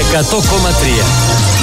100,3.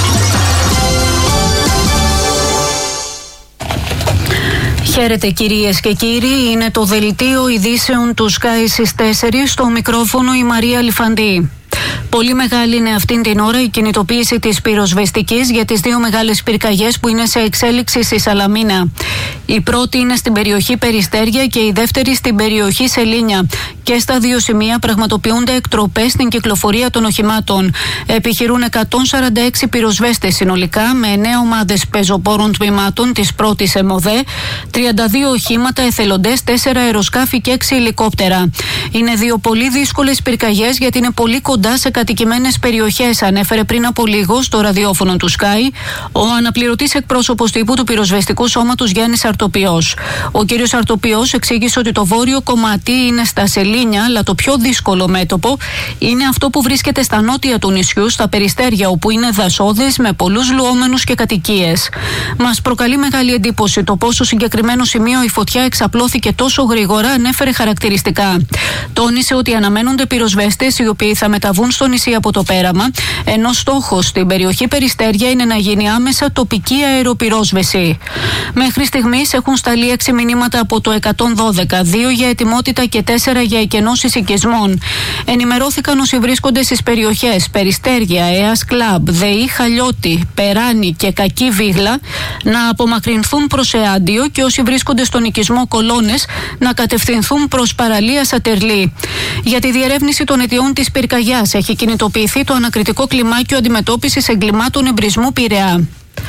Χαίρετε κυρίες και κύριοι, είναι το δελτίο ειδήσεων του Sky στις 4, στο μικρόφωνο η Μαρία Λιφαντή. Πολύ μεγάλη είναι αυτήν την ώρα η κινητοποίηση της πυροσβεστικής για τις δύο μεγάλες πυρκαγιές που είναι σε εξέλιξη στη Σαλαμίνα. Η πρώτη είναι στην περιοχή Περιστέρια και η δεύτερη στην περιοχή Σελήνια. Και στα δύο σημεία πραγματοποιούνται εκτροπές στην κυκλοφορία των οχημάτων. Επιχειρούν 146 πυροσβέστες συνολικά, με 9 ομάδες πεζοπόρων τμήματων της πρώτης ΕΜΟΔΕ, 32 οχήματα, εθελοντές, 4 αεροσκάφη και 6 ελικόπτερα. Είναι δύο πολύ δύσκολες πυρκαγιές γιατί είναι πολύ κοντά σε κατοικημένες περιοχές, ανέφερε πριν από λίγο στο ραδιόφωνο του Sky ο αναπληρωτής εκπρόσωπος τύπου του πυροσβεστικού σώματος Γιάννης Αρτοπιός. Ο κύριος Αρτοπιός εξήγησε ότι το βόρειο κομμάτι είναι στα Σελήνια, αλλά το πιο δύσκολο μέτωπο είναι αυτό που βρίσκεται στα νότια του νησιού, στα Περιστέρια, όπου είναι δασόδες με πολλούς λουόμενους και κατοικίες. Μας προκαλεί μεγάλη εντύπωση το πόσο συγκεκριμένο σημείο η φωτιά εξαπλώθηκε τόσο γρήγορα, ανέφερε χαρακτηριστικά. Τόνισε ότι αναμένονται πυροσβέστες οι οποίοι θα μεταβούν στο νησί από το πέραμα, ενώ στόχος στην περιοχή Περιστέρια είναι να γίνει άμεσα τοπική αεροπυρόσβεση. Μέχρι στιγμής έχουν σταλεί 6 μηνύματα από το 112, 2 για ετοιμότητα και 4 για εκενώσεις οικισμών. Ενημερώθηκαν όσοι βρίσκονται στις περιοχές Περιστέρια, Αίας Κλαμπ, ΔΕΗ Χαλιώτη, Περάνη και Κακή Βίγλα να απομακρυνθούν προς Εάντιο και όσοι βρίσκονται στον οικισμό Κολώνες να κατευθυνθούν προς παραλία Σατερλή. Για τη διερεύνηση των αιτιών της πυρκαγιάς έχει κινητοποιηθεί το ανακριτικό κλιμάκιο αντιμετώπισης εγκλημάτων εμπρισμού Πειραιά.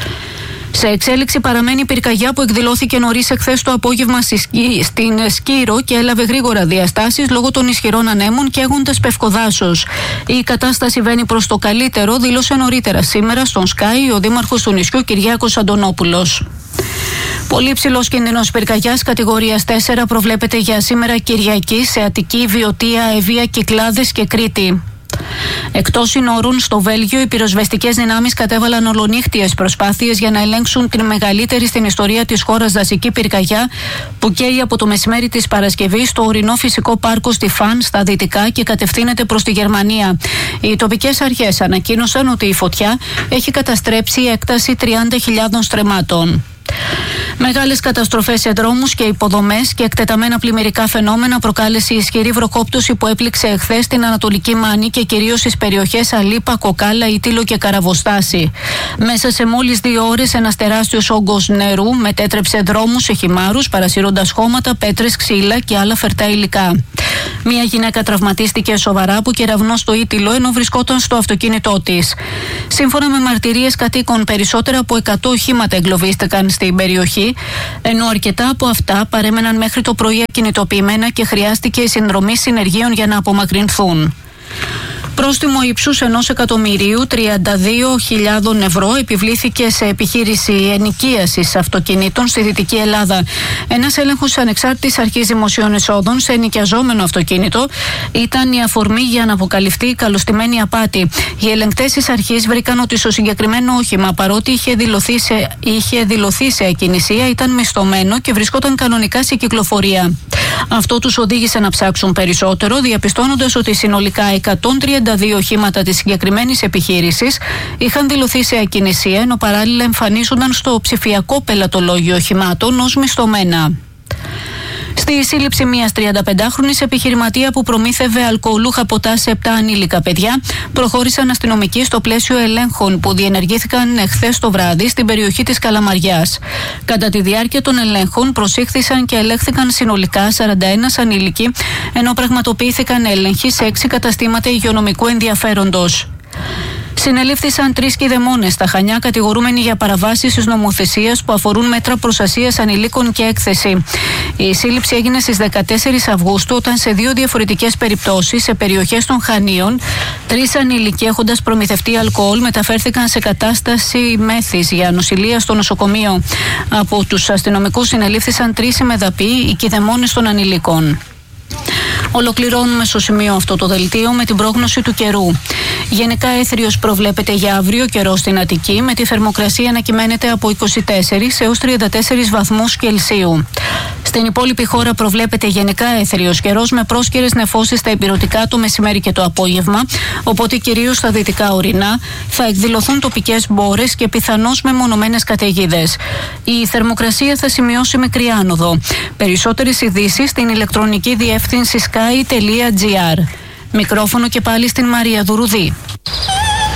Σε εξέλιξη παραμένει η πυρκαγιά που εκδηλώθηκε νωρίς εχθές το απόγευμα στην Σκύρο και έλαβε γρήγορα διαστάσεις λόγω των ισχυρών ανέμων καίγοντας πευκοδάσος. Η κατάσταση βαίνει προς το καλύτερο, δήλωσε νωρίτερα σήμερα στον Sky ο δήμαρχος του νησιού Κυριάκος Αντωνόπουλος. Πολύ ψηλός κίνδυνος πυρκαγιάς κατηγορίας 4 προβλέπεται για σήμερα Κυριακή σε Αττική, Βιωτία, Ευβοία, Κυκλάδες και Κρήτη. Εκτός συνόρων, στο Βέλγιο, οι πυροσβεστικές δυνάμεις κατέβαλαν ολονύχτιες προσπάθειες για να ελέγξουν την μεγαλύτερη στην ιστορία της χώρας δασική πυρκαγιά που καίει από το μεσημέρι της Παρασκευής στο ορεινό φυσικό πάρκο στη Φαν στα δυτικά και κατευθύνεται προς τη Γερμανία. Οι τοπικές αρχές ανακοίνωσαν ότι η φωτιά έχει καταστρέψει έκταση 30.000 στρεμμάτων. Μεγάλες καταστροφές σε δρόμους και υποδομές και εκτεταμένα πλημμυρικά φαινόμενα προκάλεσε η ισχυρή βροχόπτωση που έπληξε εχθές στην Ανατολική Μάνη και κυρίως στις περιοχές Αλίπα, Κοκάλα, Ήτυλο και Καραβοστάση. Μέσα σε μόλις 2 ώρες ένας τεράστιος όγκος νερού μετέτρεψε δρόμους σε χυμάρους, παρασύροντας χώματα, πέτρες, ξύλα και άλλα φερτά υλικά. Μία γυναίκα τραυματίστηκε σοβαρά από κεραυνό στο Ήτυλο ενώ βρισκόταν στο αυτοκίνητό της. Σύμφωνα με μαρτυρίες κατοίκων, περισσότερα από 100 οχήματα εγκλωβίστηκαν στην περιοχή, ενώ αρκετά από αυτά παρέμεναν μέχρι το πρωί ακινητοποιημένα και χρειάστηκε η συνδρομή συνεργείων για να απομακρυνθούν. Πρόστιμο ύψους 1.032.000 ευρώ επιβλήθηκε σε επιχείρηση ενοικίασης αυτοκινήτων στη Δυτική Ελλάδα. Ένας έλεγχος ανεξάρτητης αρχής δημοσίων εσόδων σε ενοικιαζόμενο αυτοκίνητο ήταν η αφορμή για να αποκαλυφθεί η καλωστημένη απάτη. Οι ελεγκτές της αρχής βρήκαν ότι στο συγκεκριμένο όχημα, παρότι είχε δηλωθεί σε ακινησία, ήταν μισθωμένο και βρισκόταν κανονικά σε κυκλοφορία. Αυτό τους οδήγησε να ψάξουν περισσότερο, διαπιστώνοντας ότι συνολικά 132 οχήματα της συγκεκριμένης επιχείρησης είχαν δηλωθεί σε ακινησία, ενώ παράλληλα εμφανίζονταν στο ψηφιακό πελατολόγιο οχημάτων ως μισθωμένα. Στη σύλληψη μιας 35χρονης επιχειρηματία που προμήθευε αλκοολούχα ποτά σε 7 ανήλικα παιδιά, προχώρησαν αστυνομικοί στο πλαίσιο ελέγχων που διενεργήθηκαν εχθές το βράδυ στην περιοχή της Καλαμαριάς. Κατά τη διάρκεια των ελέγχων προσήχθησαν και ελέγχθηκαν συνολικά 41 ανήλικοι, ενώ πραγματοποιήθηκαν έλεγχοι σε 6 καταστήματα υγειονομικού ενδιαφέροντος. Συνελήφθησαν 3 κηδεμόνες στα Χανιά κατηγορούμενοι για παραβάσεις της νομοθεσίας που αφορούν μέτρα προστασίας ανηλίκων και έκθεση. Η σύλληψη έγινε στις 14 Αυγούστου όταν σε 2 διαφορετικές περιπτώσεις σε περιοχές των Χανίων 3 ανήλικοι έχοντας προμηθευτεί αλκοόλ μεταφέρθηκαν σε κατάσταση μέθης για νοσηλεία στο νοσοκομείο. Από τους αστυνομικούς συνελήφθησαν 3 ημεδαποί, οι κηδεμόνες των ανηλίκων. Ολοκληρώνουμε στο σημείο αυτό το δελτίο με την πρόγνωση του καιρού. Γενικά έθριος προβλέπεται για αύριο καιρό στην Αττική, με τη θερμοκρασία να κυμαίνεται από 24 έως 34 βαθμούς Κελσίου. Στην υπόλοιπη χώρα προβλέπεται γενικά έθριος καιρός με πρόσκαιρες νεφώσεις στα ηπειρωτικά το μεσημέρι και το απόγευμα, οπότε κυρίως στα δυτικά ορεινά θα εκδηλωθούν τοπικές μπόρες και πιθανώς μεμονωμένες καταιγίδες. Η θερμοκρασία θα σημειώσει μικρή άνοδο. Περισσότερες ειδήσεις στην ηλεκτρονική διεύθυνση sky.gr. Μικρόφωνο και πάλι στην Μαρία Δουρουδή.